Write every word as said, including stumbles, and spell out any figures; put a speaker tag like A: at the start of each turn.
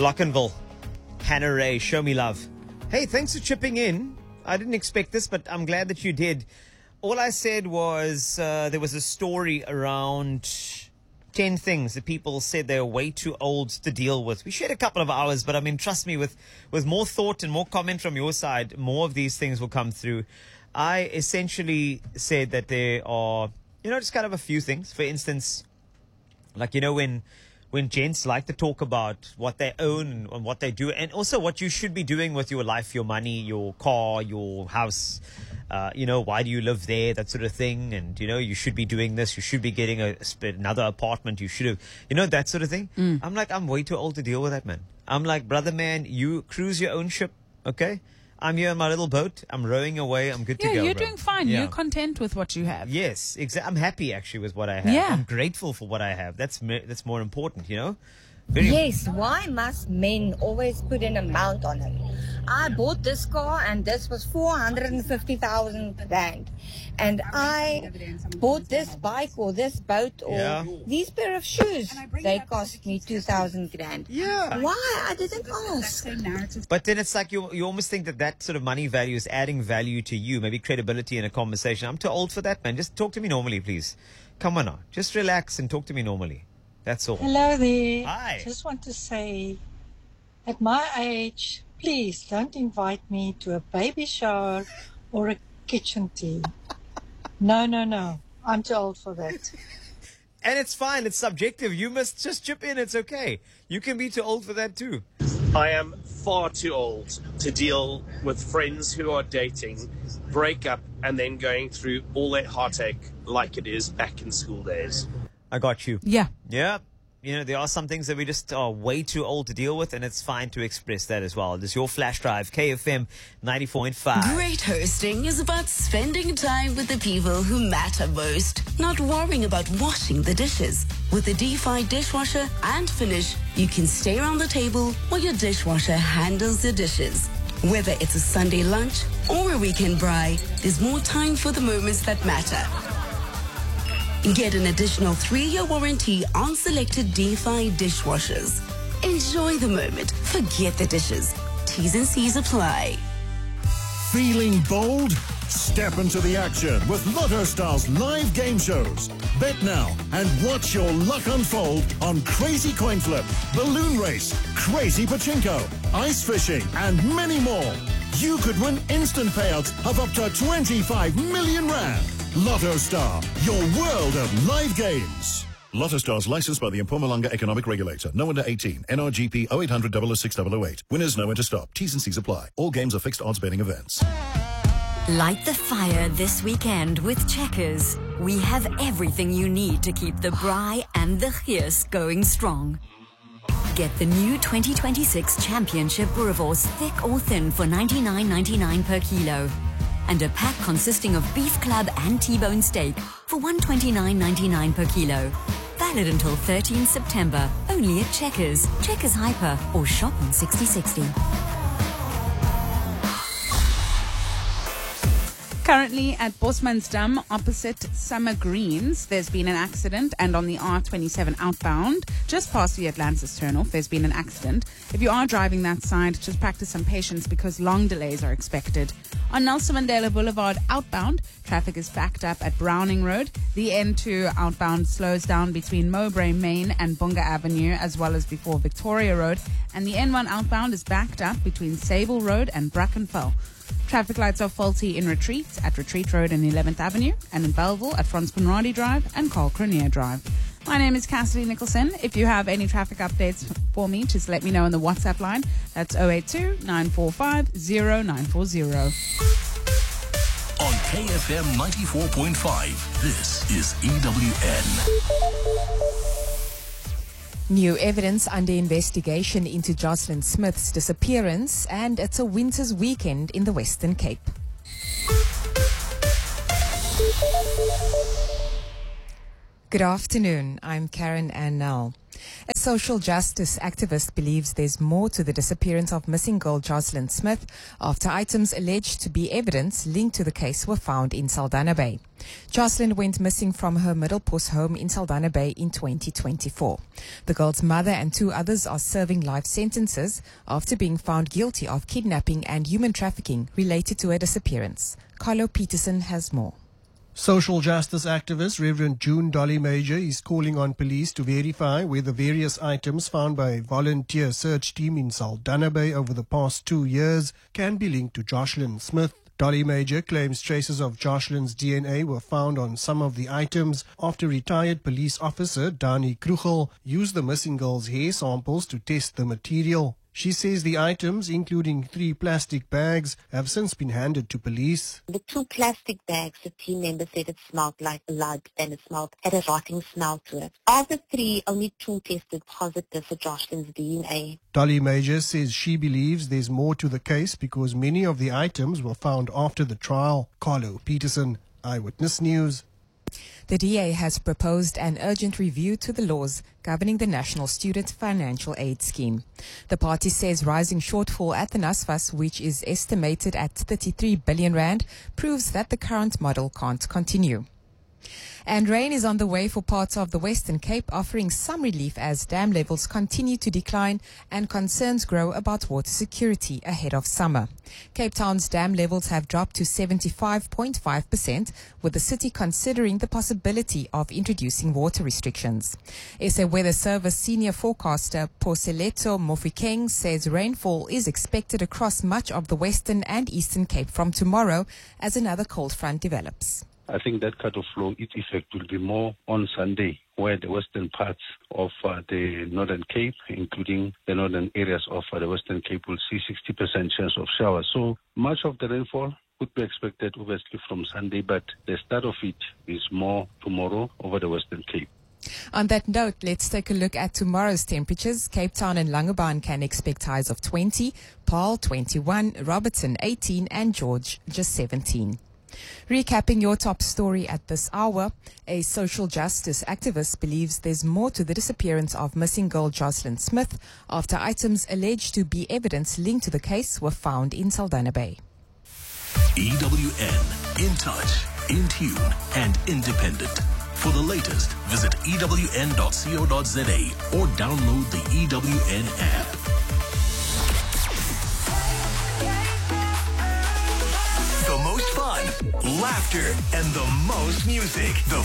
A: Lockenville, Hannah Ray, Show Me Love. Hey, thanks for chipping in. I didn't expect this, but I'm glad that you did. All I said was uh, there was a story around ten things that people said they're way too old to deal with. We shared a couple of hours, but I mean, trust me, with, with more thought and more comment from your side, more of these things will come through. I essentially said that there are, you know, just kind of a few things. For instance, like, you know, when when gents like to talk about what they own and what they do, and also what you should be doing with your life, your money, your car, your house, uh, you know, why do you live there, that sort of thing. And, you know, you should be doing this. You should be getting a, another apartment. You should have, you know, that sort of thing. Mm. I'm like, I'm way too old to deal with that, man. I'm like, brother, man, you cruise your own ship, okay? I'm here in my little boat. I'm rowing away. I'm good
B: yeah,
A: to go.
B: Yeah, you're
A: bro.
B: doing fine. Yeah. You're content with what you have.
A: Yes, exactly. I'm happy actually with what I have.
B: Yeah.
A: I'm grateful for what I have. That's me- that's more important, you know. Very
C: yes. Why must men always put an amount on it? I bought this car and this was four hundred and fifty thousand rand, and I bought this bike or this boat or
A: yeah.
C: these pair of shoes. They cost me two thousand rand.
A: Yeah.
C: Why? I didn't ask.
A: But then it's like you you almost think that that sort of money value is adding value to you, maybe credibility in a conversation. I'm too old for that, man. Just talk to me normally, please. Come on now. Just relax and talk to me normally. That's all.
D: Hello there.
A: Hi.
D: Just want to say, at my age, please don't invite me to a baby shower or a kitchen tea. No, no, no. I'm too old for that.
A: And it's fine. It's subjective. You must just chip in. It's okay. You can be too old for that too.
E: I am far too old to deal with friends who are dating, break up, and then going through all that heartache like it is back in school days.
A: I got you.
B: Yeah.
A: Yeah. You know, there are some things that we just are way too old to deal with, and it's fine to express that as well. This is your Flash Drive, K F M ninety-four point five.
F: Great hosting is about spending time with the people who matter most, not worrying about washing the dishes. With the D-Fi dishwasher and Finish, you can stay around the table while your dishwasher handles the dishes. Whether it's a Sunday lunch or a weekend braai, there's more time for the moments that matter. Get an additional three-year warranty on selected D-Fi dishwashers. Enjoy the moment. Forget the dishes. T's and C's apply.
G: Feeling bold? Step into the action with Lotto Star's live game shows. Bet now and watch your luck unfold on Crazy Coin Flip, Balloon Race, Crazy Pachinko, Ice Fishing, and many more. You could win instant payouts of up to twenty-five million rand. Lotto Star, your world of live games. Lotto Star's licensed by the Mpumalanga Economic Regulator. No under eighteen. N R G P oh eight hundred, oh oh six oh oh eight. Winners know when to stop. T's and C's apply. All games are fixed odds betting events.
H: Light the fire this weekend with Checkers. We have everything you need to keep the braai and the gees going strong. Get the new twenty twenty-six Championship Boerewors thick or thin for ninety-nine ninety-nine per kilo. And a pack consisting of beef club and T-bone steak for one hundred twenty-nine ninety-nine per kilo. Valid until thirteenth September, only at Checkers, Checkers Hyper, or shop on sixty sixty.
B: Currently at Bosmansdam, opposite Summer Greens, there's been an accident, and on the R twenty-seven outbound, just past the Atlantis turnoff, there's been an accident. If you are driving that side, just practice some patience because long delays are expected. On Nelson Mandela Boulevard outbound, traffic is backed up at Browning Road. The N two outbound slows down between Mowbray Main and Bunga Avenue, as well as before Victoria Road. And the N one outbound is backed up between Sable Road and Brackenfell. Traffic lights are faulty in Retreat at Retreat Road and eleventh Avenue, and in Belleville at Frans Conradi Drive and Carl Cronier Drive. My name is Cassidy Nicholson. If you have any traffic updates for me, just let me know on the WhatsApp line. That's oh eight two, nine four five, oh nine four oh.
I: On K F M ninety-four point five, this is E W N.
J: New evidence under investigation into Jocelyn Smith's disappearance, and it's a winter's weekend in the Western Cape. Good afternoon. I'm Karen Annell. A social justice activist believes there's more to the disappearance of missing girl Jocelyn Smith after items alleged to be evidence linked to the case were found in Saldanha Bay. Jocelyn went missing from her Middelpos home in Saldanha Bay in twenty twenty-four. The girl's mother and two others are serving life sentences after being found guilty of kidnapping and human trafficking related to her disappearance. Carlo Peterson has more.
K: Social justice activist Reverend June Dolly Major is calling on police to verify whether various items found by a volunteer search team in Saldanha Bay over the past two years can be linked to Jocelyn Smith. Dolly Major claims traces of Jocelyn's D N A were found on some of the items after retired police officer Dani Krugel used the missing girl's hair samples to test the material. She says the items, including three plastic bags, have since been handed to police.
L: The two plastic bags, the team member said it smelled like blood and it smelled, had a rotting smell to it. Of the three, only two tested positive for Jocelyn's D N A.
K: Dolly Major says she believes there's more to the case because many of the items were found after the trial. Carlo Peterson, Eyewitness News.
J: The D A has proposed an urgent review to the laws governing the National Student Financial Aid Scheme. The party says rising shortfall at the NSFAS, which is estimated at thirty-three billion rand, proves that the current model can't continue. And rain is on the way for parts of the Western Cape, offering some relief as dam levels continue to decline and concerns grow about water security ahead of summer. Cape Town's dam levels have dropped to seventy-five point five percent, with the city considering the possibility of introducing water restrictions. S A Weather Service senior forecaster Poseleto Mofikeng says rainfall is expected across much of the Western and Eastern Cape from tomorrow as another cold front develops.
M: I think that cut-off flow, its effect will be more on Sunday, where the western parts of uh, the Northern Cape, including the northern areas of uh, the Western Cape, will see sixty percent chance of showers. So much of the rainfall could be expected, obviously, from Sunday, but the start of it is more tomorrow over the Western Cape.
J: On that note, let's take a look at tomorrow's temperatures. Cape Town and Langebaan can expect highs of twenty, Paarl twenty-one, Robertson eighteen, and George just seventeen. Recapping your top story at this hour, a social justice activist believes there's more to the disappearance of missing girl Jocelyn Smith after items alleged to be evidence linked to the case were found in Saldanha Bay.
I: E W N, in touch, in tune, and independent. For the latest, visit E W N dot co dot za or download the E W N app.
N: The most fun, laughter, and the most music. The